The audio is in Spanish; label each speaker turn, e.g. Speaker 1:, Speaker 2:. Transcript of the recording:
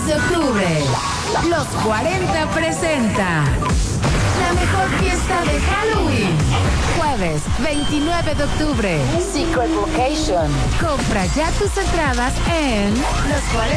Speaker 1: de octubre, Los 40 presenta la mejor fiesta de Halloween. Jueves 29 de octubre, Secret Location. Compra ya tus entradas en los40